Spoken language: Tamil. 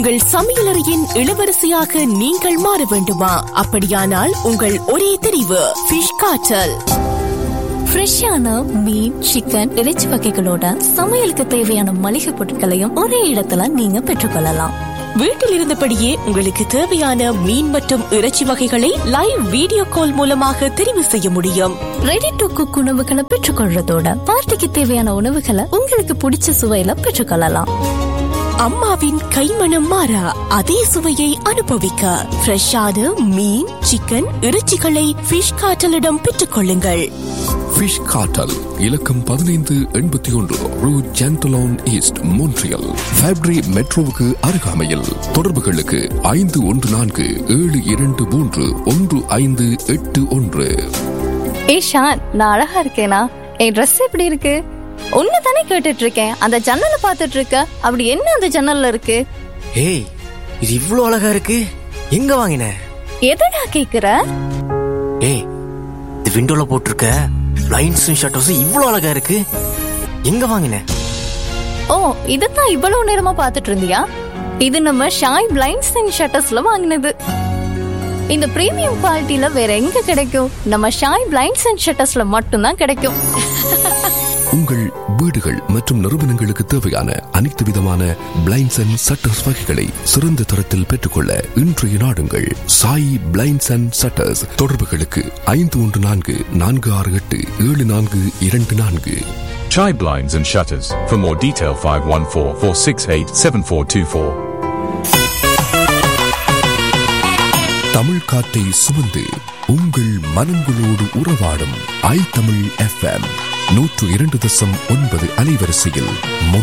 உங்கள் சமையலறையின் இளவரசியாக நீங்கள் மாற வேண்டுமா? அப்படியானால் உங்கள் ஒரே தெரிவு ஃபிஷ் காட்டல். ஃப்ரெஷ்ஷான மீன், சிக்கன், இறைச்சி வகைகளோட சமையலுக்கு தேவையான மளிகை பொருட்களையும் ஒரே இடத்துல நீங்க பெற்றுக்கொள்ளலாம். வீட்டில் இருந்தபடியே உங்களுக்கு தேவையான மீன் மற்றும் இறைச்சி வகைகளை லைவ் வீடியோ கால் மூலமாக தெரிவு செய்ய முடியும். ரெடி டு குக் உணவுகளை பெற்றுக்கொள்றதோட பார்ட்டிக்கு தேவையான உணவுகளை உங்களுக்கு பிடிச்ச சுவையில பெற்றுக்கொள்ளலாம். அம்மாவின் கைமணம் மாறா அதே சுவையை அனுபவிக்க ஃப்ரெஷ்ஷான மீன், சிக்கன், இறைச்சிகளை ஃபிஷ் காட்டலிடம் பெற்றுக் கொள்ளுங்கள். ஃபிஷ் காட்டல் இலக்கம் 1581 ரூ ஜென்டலோன் ஈஸ்ட், மோன்ட்ரியல். ஃபேப்ரி மெட்ரோவுக்கு அருகாமையில். தொடர்புகளுக்கு 5142231581. ஷான், நான் அழகா இருக்கேனா? என் ட்ரெஸ் எப்படி இருக்கு? உன்னதானே கேட்டுட்டு இருக்கேன். அந்த ஜன்னல பாத்துட்டு இருக்க. அப்படி என்ன அந்த ஜன்னல்ல இருக்கு? ஏய், இது இவ்ளோ அழகா இருக்கு. எங்க வாங்கின? எதடா கேக்குற? ஏய், இது விண்டோல போட்டிருக்க லைன்ஸும் ஷட்டர்ஸும் இவ்ளோ அழகா இருக்கு. எங்க வாங்கின? ஓ, இதுதான் இவ்வளவு நேரமா பாத்துட்டு இருந்தியா? இது நம்ம ஷாய் பிளைண்ட்ஸ் அண்ட் ஷட்டர்ஸ்ல வாங்கினது. இந்த பிரீமியம் குவாலிட்டில வேற எங்க கிடைக்கும்? நம்ம ஷாய் பிளைண்ட்ஸ் அண்ட் ஷட்டர்ஸ்ல மட்டும்தான் கிடைக்கும். உங்கள் வீடுகள் மற்றும் நிறுவனங்களுக்கு தேவையான அனைத்து விதமான பிளைண்ட்ஸ் அண்ட் ஷட்டர்ஸ் வகைகளை சிறந்த தரத்தில் பெற்றுக்கொள்ள இன்றைய நாடுங்கள் சாய் பிளைண்ட்ஸ் அண்ட் ஷட்டர்ஸ். தொடர்புகளுக்கு 5142687424. Chai Blinds and Shutters. For more detail 5144687424. Tamil காற்றை சுமந்து உங்கள் மனங்களோடு உறவாடும் ஐ தமிழ் FM 102.9 அலைவரிசையில்